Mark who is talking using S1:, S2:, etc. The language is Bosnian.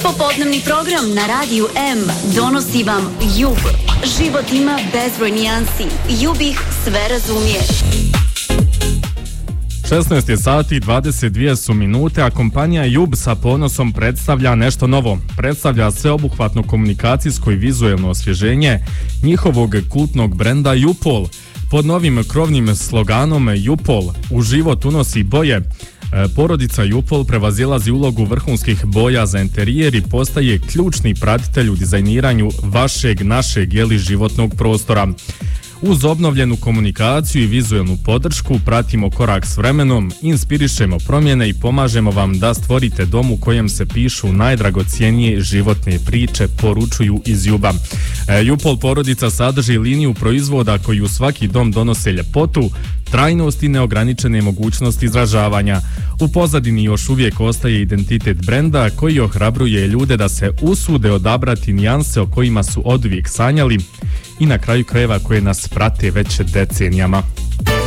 S1: Popodnevni program na Radiju M donosi vam Jub. Život ima bezbroj nijansi. Jub ih sve razumije.
S2: 16 je sati, 22 su minute, a kompanija Jub sa ponosom predstavlja nešto novo. Predstavlja sveobuhvatno komunikacijsko i vizuelno osvježenje njihovog kultnog brenda Jupol. Pod novim krovnim sloganom Jupol u život unosi boje. Porodica Jupol prevazilazi ulogu vrhunskih boja za interijer i postaje ključni pratitelj u dizajniranju našeg životnog prostora. Uz obnovljenu komunikaciju i vizuelnu podršku pratimo korak s vremenom, inspirišemo promjene i pomažemo vam da stvorite dom u kojem se pišu najdragocjenije životne priče, poručuju iz Juba. Jupol porodica sadrži liniju proizvoda koji u svaki dom donose ljepotu, trajnost i neograničene mogućnosti izražavanja. U pozadini još uvijek ostaje identitet brenda koji ohrabruje ljude da se usude odabrati nijanse o kojima su oduvijek sanjali i na kraju krajeva koje nas prate već decenijama.